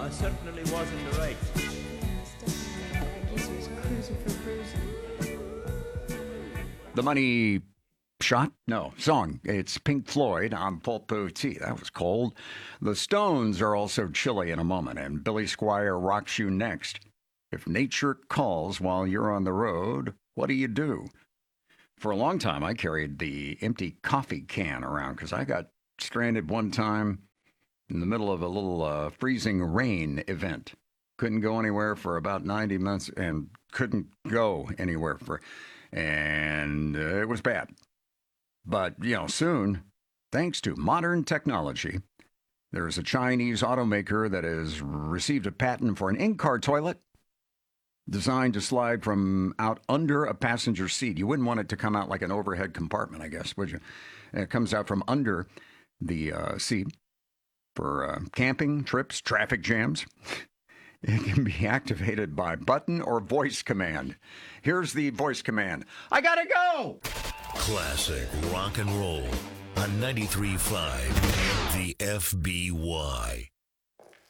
I certainly was in the right. The money shot? No, song. It's Pink Floyd on Pulpo Tea. That was cold. The Stones are also chilly in a moment, and Billy Squier rocks you next. If nature calls while you're on the road, what do you do? For a long time, I carried the empty coffee can around because I got stranded one time in the middle of a little freezing rain event. Couldn't go anywhere for about 90 months and couldn't go anywhere and it was bad. But, soon, thanks to modern technology, there's a Chinese automaker that has received a patent for an in-car toilet designed to slide from out under a passenger seat. You wouldn't want it to come out like an overhead compartment, I guess, would you? And it comes out from under the seat for camping, trips, traffic jams. It can be activated by button or voice command. Here's the voice command. I gotta go! Classic rock and roll on 93.5 The FBY.